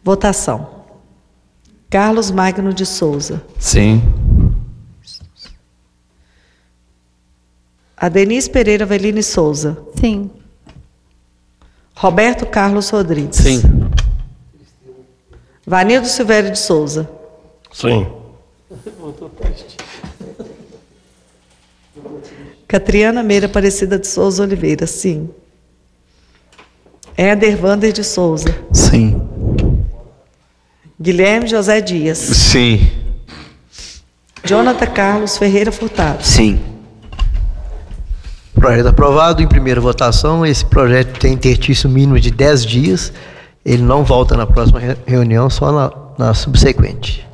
Votação. Carlos Magno de Souza. Sim. Adenis Pereira Veline Souza. Sim. Roberto Carlos Rodrigues. Sim. Vanildo Silvério de Souza. Sim. Catriana Meira Aparecida de Souza Oliveira. Sim. Éder Vander de Souza. Sim. Guilherme José Dias. Sim. Jonathan Carlos Ferreira Furtado. Sim. Projeto aprovado em primeira votação. Esse projeto tem interstício mínimo de 10 dias. Ele não volta na próxima reunião, só na subsequente.